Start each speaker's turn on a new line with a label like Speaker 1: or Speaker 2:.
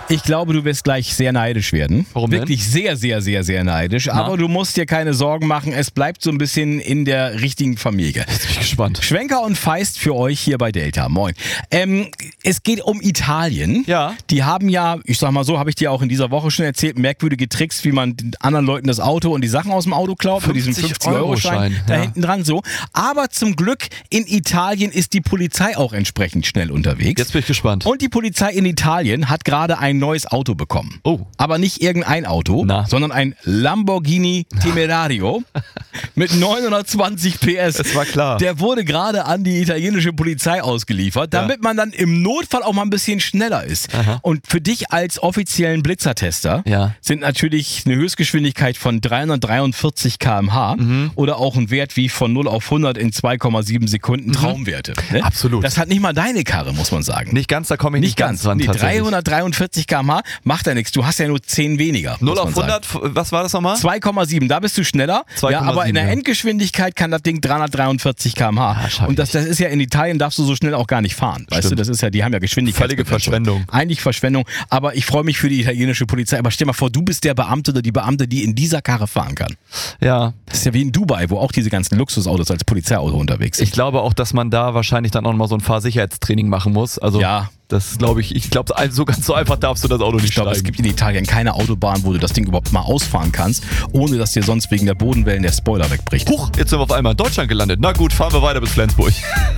Speaker 1: Ich glaube, du wirst gleich sehr neidisch werden.
Speaker 2: Warum denn?
Speaker 1: Wirklich sehr, sehr, sehr, sehr neidisch. Aber du musst dir keine Sorgen machen. Es bleibt so ein bisschen in der richtigen Familie.
Speaker 2: Jetzt bin ich gespannt.
Speaker 1: Schwenker und Feist für euch hier bei Delta. Moin. Es geht um Italien.
Speaker 2: Ja.
Speaker 1: Die haben ja, ich sag mal so, habe ich dir auch in dieser Woche schon erzählt, merkwürdige Tricks, wie man den anderen Leuten das Auto und die Sachen aus dem Auto klaut. Mit diesem 50-Euro-Schein da hinten dran so. Aber zum Glück in Italien ist die Polizei auch entsprechend schnell unterwegs.
Speaker 2: Jetzt bin ich gespannt.
Speaker 1: Und die Polizei in Italien hat gerade ein neues Auto bekommen.
Speaker 2: Oh.
Speaker 1: Aber nicht irgendein Auto, sondern ein Lamborghini Temerario mit 920 PS.
Speaker 2: Das war klar.
Speaker 1: Der wurde gerade an die italienische Polizei ausgeliefert, damit man dann im Notfall auch mal ein bisschen schneller ist.
Speaker 2: Aha.
Speaker 1: Und für dich als offiziellen Blitzertester sind natürlich eine Höchstgeschwindigkeit von 343 km/h oder auch ein Wert wie von 0 auf 100 in 2,7 Sekunden Traumwerte. Ne?
Speaker 2: Absolut.
Speaker 1: Das hat nicht mal deine Karre, muss man sagen.
Speaker 2: Nicht ganz, da komme ich nicht ganz ran.
Speaker 1: Nee,
Speaker 2: tatsächlich.
Speaker 1: 343 km/h macht ja nichts. Du hast ja nur 10 weniger.
Speaker 2: 0 auf 100, was war das nochmal?
Speaker 1: 2,7, da bist du schneller.
Speaker 2: 2,7,
Speaker 1: ja, aber in der Endgeschwindigkeit kann das Ding 343 km/h. Und das ist ja in Italien, darfst du so schnell auch gar nicht fahren. Weißt du, das ist ja, die haben ja Geschwindigkeit.
Speaker 2: Völlige Verschwendung.
Speaker 1: Eigentlich Verschwendung. Aber ich freue mich für die italienische Polizei. Aber stell mal vor, du bist der Beamte oder die Beamte, die in dieser Karre fahren kann.
Speaker 2: Ja.
Speaker 1: Das ist ja wie in Dubai, wo auch diese ganzen Luxusautos als Polizeiauto unterwegs sind.
Speaker 2: Ich glaube auch, dass man da wahrscheinlich dann auch nochmal so ein Fahrsicherheitstraining machen muss. Also das glaube ich. Ich glaube, so ganz so einfach darfst du das Auto nicht steigen.
Speaker 1: Es gibt in Italien keine Autobahn, wo du das Ding überhaupt mal ausfahren kannst, ohne dass dir sonst wegen der Bodenwellen der Spoiler wegbricht.
Speaker 2: Huch, jetzt sind wir auf einmal in Deutschland gelandet. Na gut, fahren wir weiter bis Flensburg.